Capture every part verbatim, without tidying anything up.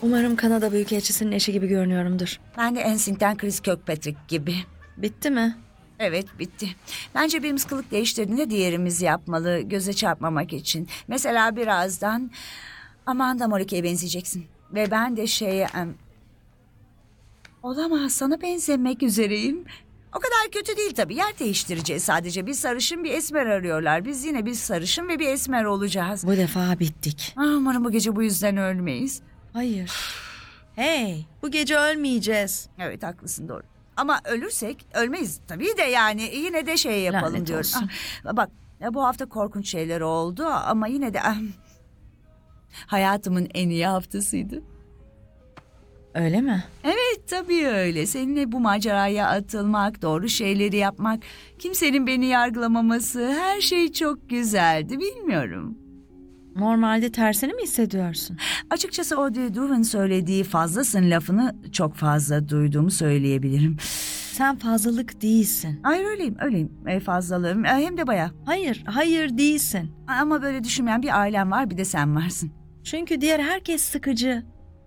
Umarım Kanada Büyükelçisi'nin eşi gibi görünüyorumdur. Ben de Ensink'ten Chris Kirkpatrick gibi. Bitti mi? Evet, bitti. Bence birimiz kılık değiştirdiğinde diğerimiz yapmalı, göze çarpmamak için. Mesela birazdan Amanda Morika'ya benzeyeceksin. Ve ben de şeye... em, Olamaz, sana benzemek üzereyim. O kadar kötü değil tabii. Yer değiştireceğiz sadece. Bir sarışın, bir esmer arıyorlar. Biz yine bir sarışın ve bir esmer olacağız. Bu defa bittik. Ah, umarım bu gece bu yüzden ölmeyiz. Hayır. Hey, bu gece ölmeyeceğiz. Evet, haklısın, doğru. Ama ölürsek ölmeyiz tabii de yani yine de şey yapalım Lanet diyorum. olsun. Ah, bak ya bu hafta korkunç şeyler oldu ama yine de ah, hayatımın en iyi haftasıydı. Öyle mi? Evet tabii öyle. Seninle bu maceraya atılmak, doğru şeyleri yapmak, kimsenin beni yargılamaması, her şey çok güzeldi, bilmiyorum. Normalde tersini mi hissediyorsun? Açıkçası Audrey Duvan söylediği fazlasın lafını çok fazla duyduğumu söyleyebilirim. Sen fazlalık değilsin. Hayır öyleyim, öyleyim. E, fazlalığım e, hem de bayağı. Hayır, hayır değilsin. Ama böyle düşünmeyen bir ailem var, bir de sen varsın. Çünkü diğer herkes sıkıcı.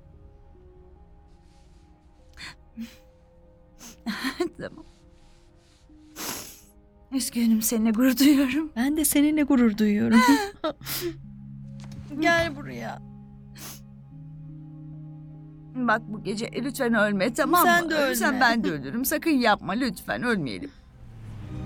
Tamam. Üzgünüm, seninle gurur duyuyorum. Ben de seninle gurur duyuyorum. Gel buraya. Bak bu gece lütfen ölme, tamam mı? Sen de ölme. Ölürsen ben de ölürüm. Sakın yapma lütfen, ölmeyelim.